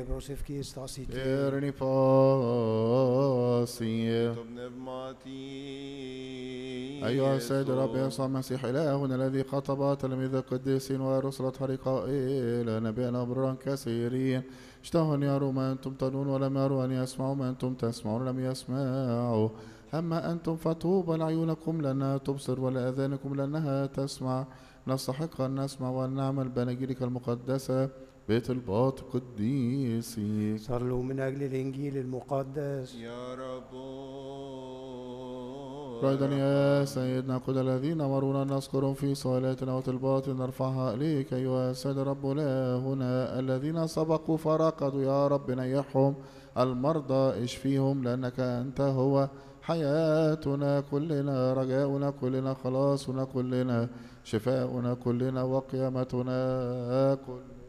brosevki stasiti. Erni فاصية. أيها السيد الرب يسوع المسيح إلهنا الذي خطب تلاميذ القديسين ورسل طريقا إلى نبينا برا كثيرين، اشتهوا أن يروا ما أنتم ترون ولم يروا، أن يسمعوا ما أنتم تسمعون ولم يسمعوا. أما أنتم فطوبى لعيونكم لأنها تبصر ولآذانكم لأنها تسمع. نستحق أن نسمع وأن نعمل بأناجيلك المقدسة بيت الباط قديسي. صلوا من أجل الإنجيل المقدس. يا رب أيضا يا سيدنا قل الذين أمرونا نذكرهم في صلاتنا وطلبات نرفعها إليك أيها السيد رب إلهنا، الذين سبقوا فرقدوا يا رب نيحهم، المرضى اشفيهم، لأنك أنت هو حياتنا كلنا، رجاؤنا كلنا، خلاصنا كلنا، شفاؤنا كلنا، وقيامتنا كلنا.